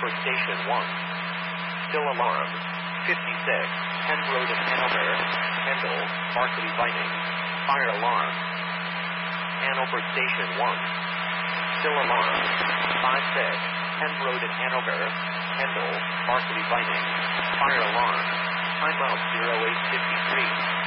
Hanover Station 1. Still alarm. 56, Penn Road in Hanover, Kendall, Barclay Vining. Fire alarm. Hanover Station 1. Still alarm. 56, Penn Road in Hanover, Kendall, Barclay Vining. Fire alarm. Timeout 0853.